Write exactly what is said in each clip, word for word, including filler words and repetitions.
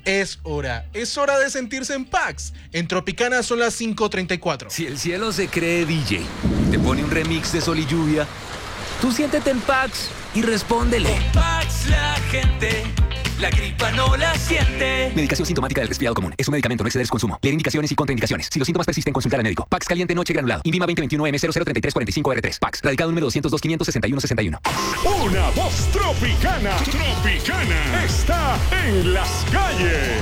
Es hora, es hora de sentirse en Pax. En Tropicana son las cinco treinta y cuatro. Si el cielo se cree D J y te pone un remix de Sol y Lluvia, tú siéntete en Pax y respóndele. En Pax la gente, la gripa no la siente. Medicación sintomática del resfriado común. Es un medicamento, no exceder su consumo. Leer indicaciones y contraindicaciones. Si los síntomas persisten, consultar al médico. Pax caliente noche granulado. INVIMA veinte veintiuno M cero cero treinta y tres cuarenta y cinco R tres. Pax. Radicado número doscientos dos quinientos sesenta y uno sesenta y uno. Una voz tropicana. Tropicana está en las calles.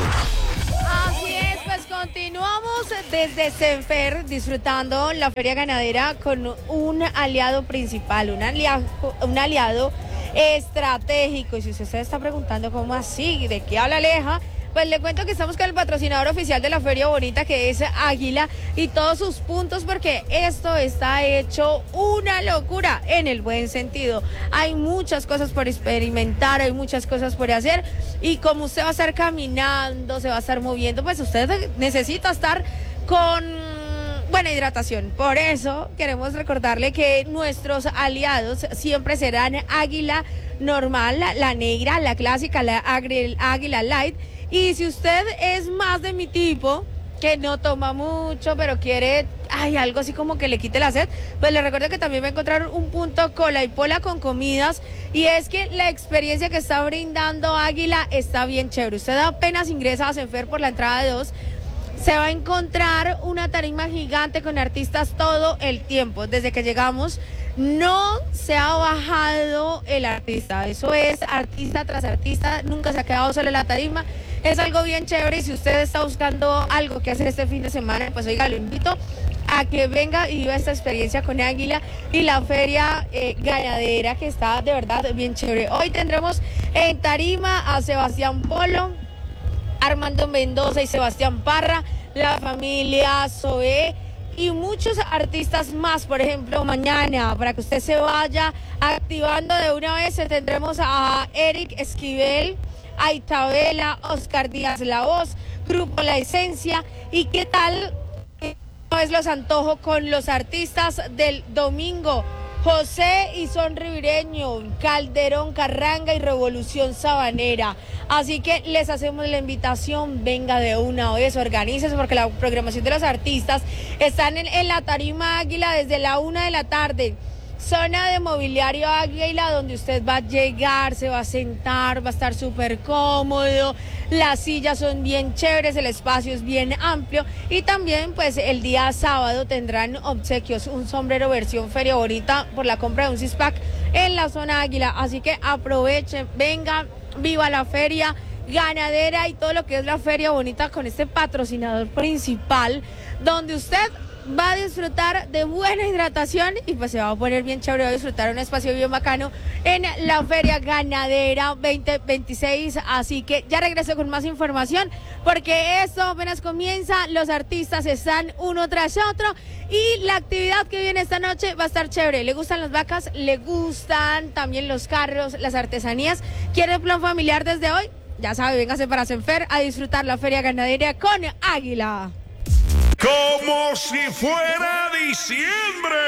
Así es, pues continuamos desde Senfer disfrutando la feria ganadera con un aliado principal, un aliado, un aliado estratégico. Y si usted se está preguntando cómo así, de qué habla Aleja, pues le cuento que estamos con el patrocinador oficial de la Feria Bonita, que es Águila, y todos sus puntos, porque esto está hecho una locura en el buen sentido. Hay muchas cosas por experimentar, hay muchas cosas por hacer, y como usted va a estar caminando, se va a estar moviendo, pues usted necesita estar con buena hidratación. Por eso queremos recordarle que nuestros aliados siempre serán Águila normal, la, la negra, la clásica, la Águila Light. Y si usted es más de mi tipo, que no toma mucho, pero quiere ay, algo así como que le quite la sed, pues le recuerdo que también va a encontrar un punto Cola y Pola con comidas. Y es que la experiencia que está brindando Águila está bien chévere. Usted apenas ingresa a Senfer por la entrada de dos, se va a encontrar una tarima gigante con artistas todo el tiempo. Desde que llegamos no se ha bajado el artista. Eso es artista tras artista, nunca se ha quedado solo en la tarima. Es algo bien chévere, y si usted está buscando algo que hacer este fin de semana, pues oiga, lo invito a que venga y viva esta experiencia con Águila y la feria eh, ganadera, que está de verdad bien chévere. Hoy tendremos en tarima a Sebastián Polo, Armando Mendoza y Sebastián Parra, la familia Zoé y muchos artistas más. Por ejemplo, mañana, para que usted se vaya activando de una vez, tendremos a Eric Esquivel, a Itabela, Oscar Díaz La Voz, Grupo La Esencia. ¿Y qué tal es los antojos con los artistas del domingo? José y Son Rivireño, Calderón Carranga y Revolución Sabanera. Así que les hacemos la invitación, venga de una vez, organícese, porque la programación de los artistas están en, en la tarima Águila desde la una de la tarde. Zona de mobiliario Águila, donde usted va a llegar, se va a sentar, va a estar súper cómodo, las sillas son bien chéveres, el espacio es bien amplio, y también pues el día sábado tendrán obsequios, un sombrero versión Feria Bonita por la compra de un six pack en la zona Águila. Así que aprovechen, venga, viva la feria ganadera y todo lo que es la Feria Bonita con este patrocinador principal, donde usted va a disfrutar de buena hidratación y pues se va a poner bien chévere, va a disfrutar un espacio bien bacano en la Feria Ganadera veinte veintiséis. Así que ya regreso con más información, porque esto apenas comienza, los artistas están uno tras otro y la actividad que viene esta noche va a estar chévere. ¿Le gustan las vacas? ¿Le gustan también los carros, las artesanías? ¿Quiere plan familiar desde hoy? Ya sabe, véngase para Senfer a disfrutar la Feria Ganadera con Águila. Como si fuera diciembre.